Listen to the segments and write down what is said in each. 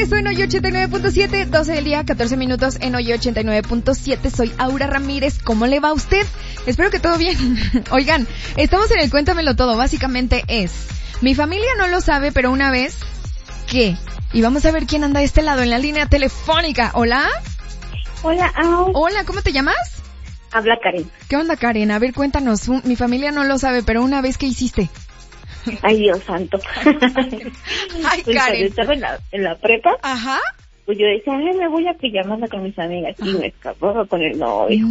regreso en Hoy 89.7, 12 del día, 14 minutos en Hoy 89.7. Soy Aura Ramírez. ¿Cómo le va a usted? Espero que todo bien. Oigan, estamos en el Cuéntamelo Todo. Básicamente es, mi familia no lo sabe, pero una vez, ¿qué? Y vamos a ver quién anda de este lado en la línea telefónica. ¿Hola? Hola, Au. Hola, ¿cómo te llamas? Habla Karen. ¿Qué onda, Karen? A ver, cuéntanos. Mi familia no lo sabe, pero una vez, ¿qué hiciste? Ay, Dios santo. Ay, pues Karen. cuando estaba en la prepa, Ajá. pues yo decía, ay, me voy a pijamada con mis amigas. Y me escapaba con el novio.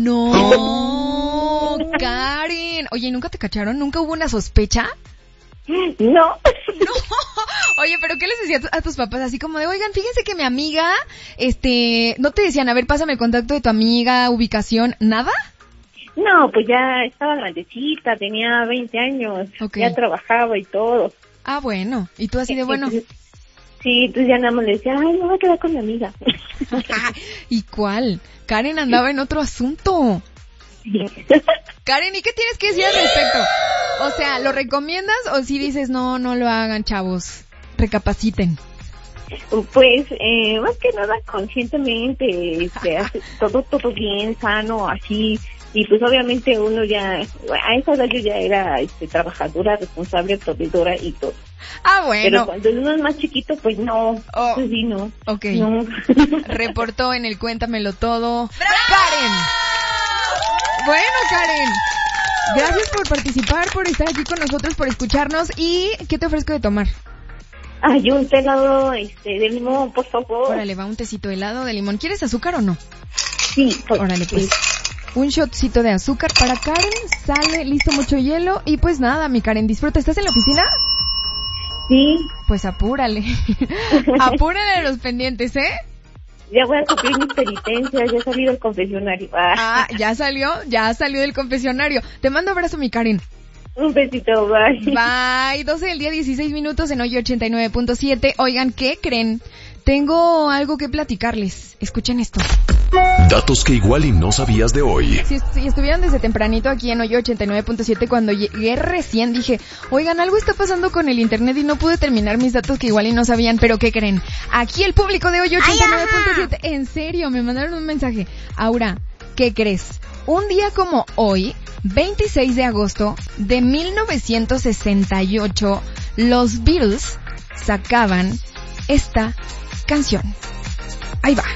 No, Karen. Oye, ¿nunca te cacharon? ¿Nunca hubo una sospecha? No. No. Oye, ¿pero qué les decías a tus papás? Así como de, oigan, fíjense que mi amiga, ¿no te decían, a ver, pásame el contacto de tu amiga, ubicación, nada? No, pues ya estaba grandecita, tenía 20 años. Okay. Ya trabajaba y todo. Ah, bueno. ¿Y tú así de bueno? Sí, entonces ya nada más le decía, ay, me voy a quedar con mi amiga. ¿Y cuál? Karen andaba en otro asunto. Sí. Karen, ¿y qué tienes que decir al respecto? O sea, ¿lo recomiendas o si dices, no lo hagan, chavos? Recapaciten. Pues, más que nada conscientemente, hace todo bien, sano, así. Y pues obviamente uno ya, a esa edad yo ya era trabajadora, responsable, proveedora y todo. Ah, bueno. Pero cuando uno es más chiquito, pues no. Oh, pues sí, no. Ok. No. Reportó en el Cuéntamelo Todo. ¡Karen! Bueno, Karen, gracias por participar, por estar aquí con nosotros, por escucharnos. ¿Y qué te ofrezco de tomar? Ay, un helado de limón, por favor. Órale, va un tecito helado de limón. ¿Quieres azúcar o no? Sí. Órale, pues. Sí. Un shotcito de azúcar para Karen. Sale, listo, mucho hielo. Y pues nada, mi Karen, disfruta. ¿Estás en la oficina? Sí. Pues apúrale. Apúrale a los pendientes, ¿eh? Ya voy a cumplir mis penitencias, ya salí del confesionario. Ya salió del confesionario. Te mando abrazo, mi Karen. Un besito, bye. Bye, 12 del día, 16 minutos en Hoy 89.7. Oigan, ¿qué creen? Tengo algo que platicarles. Escuchen esto. Datos que igual y no sabías de hoy. Si estuvieron desde tempranito aquí en Hoy 89.7, cuando llegué recién dije, oigan, algo está pasando con el internet y no pude terminar mis datos que igual y no sabían, pero ¿qué creen? Aquí el público de Hoy 89.7, en serio, me mandaron un mensaje. Aura, ¿qué crees? Un día como hoy, 26 de agosto de 1968, los Beatles sacaban esta canción. Ahí va.